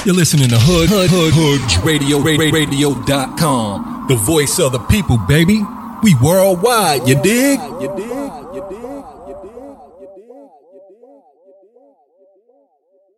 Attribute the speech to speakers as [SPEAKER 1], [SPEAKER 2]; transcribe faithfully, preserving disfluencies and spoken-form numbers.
[SPEAKER 1] You're listening to Hood Hood Hood Hood Radio Radio dot com. The voice of the people, baby. We worldwide, you dig? You dig? You dig?